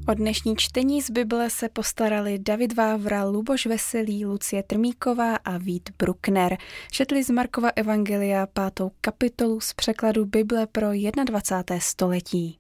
O dnešní čtení z Bible se postarali David Vávra, Luboš Veselý, Lucie Trmíková a Vít Bruckner. Četli z Markova evangelia 5. kapitolu z překladu Bible pro 21. století.